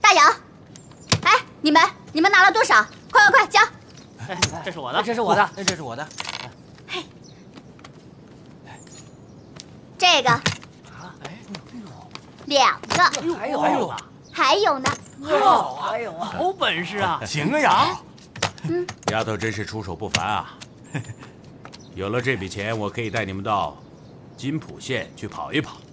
大洋，哎，你们拿了多少？快交！ 哎，这是我的， 这是我的，这是我的。 嘿，这个2个， 还有呢， 还有呢。 还有啊！ 好本事啊！ 行啊呀， 丫头真是出手不凡啊！有了这笔钱，我可以带你们到金浦县去跑一跑。